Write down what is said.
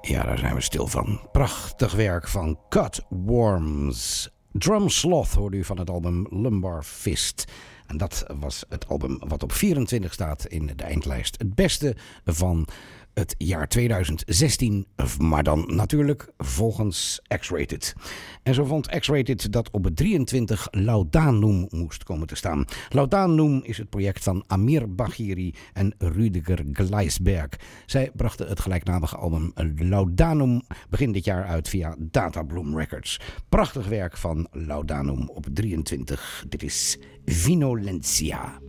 Ja, daar zijn we stil van. Prachtig werk van Cutworms. Drum Sloth hoorde u van het album Lumbar Fist. En dat was het album wat op 24 staat in de eindlijst. Het beste van het jaar 2016, maar dan natuurlijk volgens X-Rated. En zo vond X-Rated dat op 23 Laudanum moest komen te staan. Laudanum is het project van Amir Bagheri en Rüdiger Gleisberg. Zij brachten het gelijknamige album Laudanum begin dit jaar uit via Databloom Records. Prachtig werk van Laudanum op 23. Dit is Vinolentia.